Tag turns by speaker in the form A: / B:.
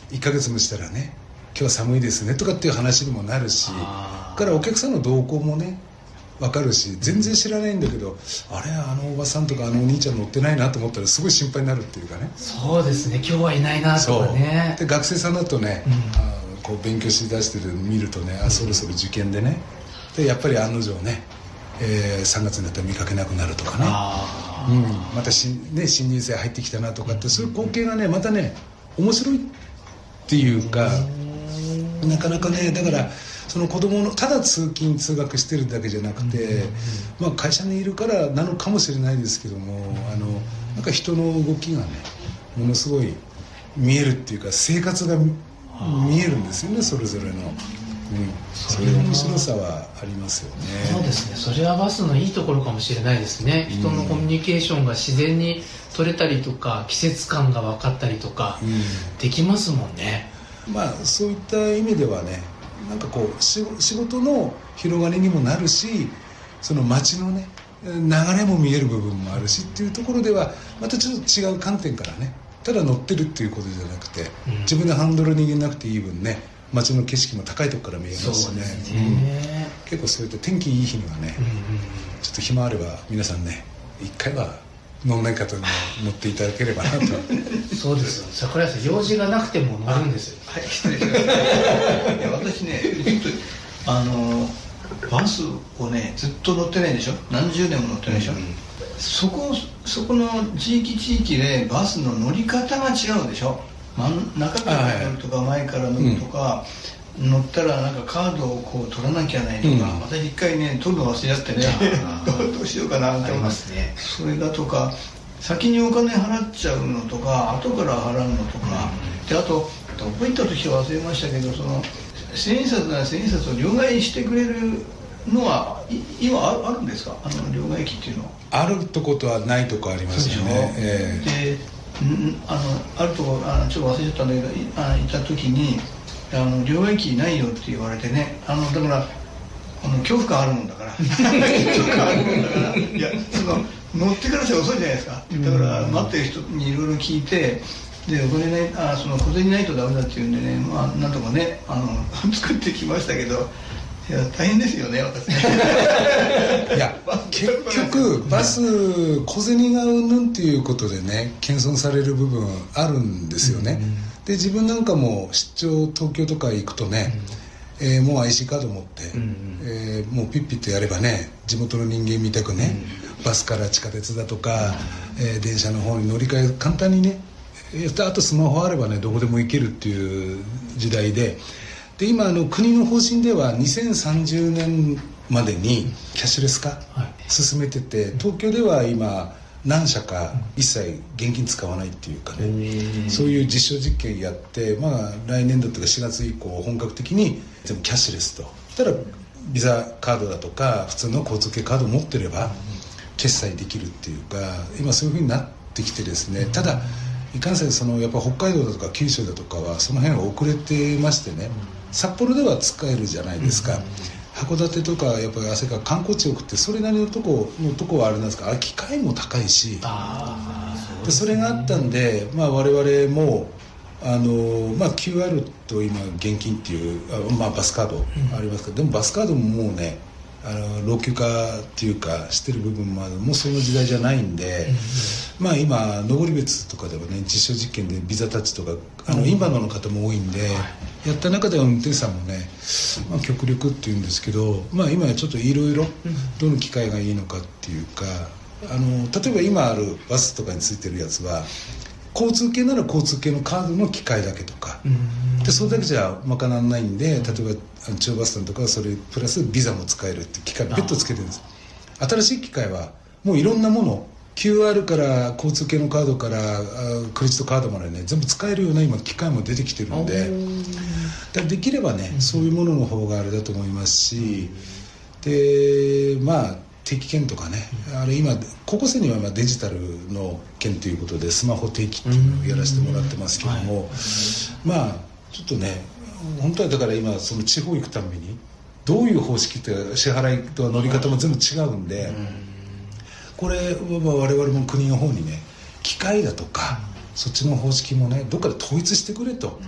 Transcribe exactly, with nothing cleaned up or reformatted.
A: いっかげつもしたらね今日は寒いですねとかっていう話にもなるし、からお客さんの動向もね分かるし、全然知らないんだけど、あれあのおばさんとかあのお兄ちゃん乗ってないなと思ったらすごい心配になるっていうかね。
B: そうですね、今日はいないなとかね。
A: で学生さんだとね、うん、あこう勉強しだしてるの見るとね、あそろそろ受験でね、でやっぱり案の定ね、えー、さんがつになったら見かけなくなるとかね、あ、うん、またし、ね、新入生入ってきたなとかって、そういう光景がねまたね面白いっていうか、なかなかね、だからその子供のただ通勤通学してるだけじゃなくて、まあ、会社にいるからなのかもしれないですけども、あのなんか人の動きがねものすごい見えるっていうか、生活が見えるんですよね、それぞれの、うん、そういう面白さはありますよね。
B: そうですね、それはバスのいいところかもしれないですね。人のコミュニケーションが自然に取れたりとか、季節感が分かったりとか、うん、できますもんね。
A: まあそういった意味ではね、なんかこう仕事の広がりにもなるし、その街のね流れも見える部分もあるしっていうところではまたちょっと違う観点からね、ただ乗ってるっていうことじゃなくて、うん、自分でハンドル握らなくていい分ね、街の景色も高いところから見えますし ね, すね、うん、結構そういった天気いい日にはね、うんうん、ちょっと暇あれば皆さんね一回は乗んない方に乗っていただければなと
B: そうですよ、桜井さん用事がなくても乗るんですよ。
C: はい、失礼しましたいや私ねずっとあのバスをねずっと乗ってないでしょ、何十年も乗ってないでしょ、うん、そこそこの地域地域でバスの乗り方が違うでしょ。真ん中から乗るとか前から乗るとか、うん、乗ったらなんかカードをこう取らなきゃないとか、うん、私一回ね取るの忘れちゃってねどうしようかなって思いますね。それだとか先にお金払っちゃうのとか後から払うのとか、うん、であとどこ行った時は忘れましたけど、その千円札なら千円札を両替してくれるのは今あるんですか、あの両替機っていうのは。
A: あるとことはないとこありますよね。え
C: ー、であのあるとこあのちょっと忘れちゃったんだけど、いあいた時にあの両替機ないよって言われてね、あのだからあの恐怖感あるもんだから恐怖感あるもんだからいやその乗ってからじゃ遅いじゃないですか。だから待ってる人にいろいろ聞いて、でお金ないあその小銭ないとダメだっていうんでね、まあなんとかねあの作ってきましたけど、いや大変ですよね私ね
A: いや結局バス小銭がうんぬんっていうことでね謙遜される部分あるんですよね、うんうん、で自分なんかも出張東京とか行くとね、うんえー、もう アイシー カード持って、うんうんえー、もうピッピッとやればね地元の人間みたくね、うん、バスから地下鉄だとか、うんえー、電車の方に乗り換え簡単にね、あとスマホあればねどこでも行けるっていう時代で、で今あの国の方針ではにせんさんじゅうねんまでにキャッシュレス化進めてて、東京では今何社か一切現金使わないっていうかね、そういう実証実験やって、まあ来年度とかしがつ以降本格的に全部キャッシュレスと。ただビザカードだとか普通の交通系カードを持ってれば決済できるっていうか、今そういう風になってきてですね、ただいかんせんそのやっぱ北海道だとか九州だとかはその辺は遅れてましてね、札幌では使えるじゃないですか、うん、函館とかやっぱり汗が観光地多くてそれなりのとこのとこはあれなんですか、あれ機械も高いし、あそでそれがあったんで、まあ、我々もあの、まあ、キューアール と今現金っていうあ、まあ、バスカードありますけど、うん、でもバスカードももうねあの老朽化っていうかしてる部分もある、もうその時代じゃないんで、うん、まあ今登別とかではね実証実験でビザタッチとかあのインバウンドの方も多いんで、はい、やった中では運転手さんもね、まあ、極力っていうんですけど、まあ今はちょっといろいろどの機械がいいのかっていうか、あの例えば今あるバスとかについてるやつは交通系なら交通系のカードの機械だけとか、でそれだけじゃ賄わないんで、例えば中バスさんとかはそれプラスビザも使えるって機械別途つけてるんです。新しい機械はもういろんなもの キューアール から交通系のカードからクレジットカードまでね全部使えるような今機械も出てきてるんで、だできればね、うん、そういうものの方があれだと思いますし、でまあ定期券とかね、あれ今高校生には今デジタルの券ということでスマホ定期っていうのをやらせてもらってますけども、はい、まあちょっとね本当はだから今その地方行くためにどういう方式って支払いと乗り方も全部違うんで、うん、これは我々も国の方にね機械だとか、うん、そっちの方式もねどっかで統一してくれと。